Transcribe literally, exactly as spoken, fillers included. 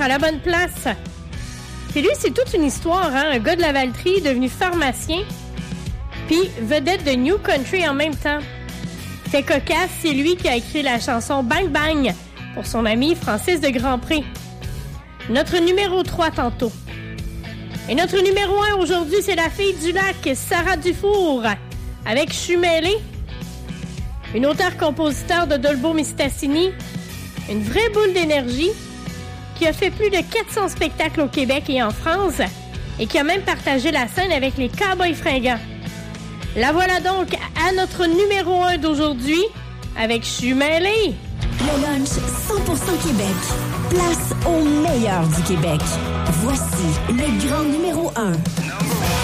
à la bonne place. Puis lui, c'est toute une histoire, hein? Un gars de la Valtrie devenu pharmacien, puis vedette de New Country en même temps. C'est cocasse, c'est lui qui a écrit la chanson Bang Bang pour son ami Francis de Grandpré. Notre numéro trois tantôt. Et notre numéro un aujourd'hui, c'est la fille du lac, Sarah Dufour, avec Je suis mêlée. Une auteure-compositeur de Dolbeau-Mistassini, une vraie boule d'énergie, qui a fait plus de quatre cents spectacles au Québec et en France, et qui a même partagé la scène avec les Cowboys fringants. La voilà donc à notre numéro un d'aujourd'hui, avec Je suis mêlée. Le lunch cent pour cent Québec. Place au meilleur du Québec. Voici le grand numéro un.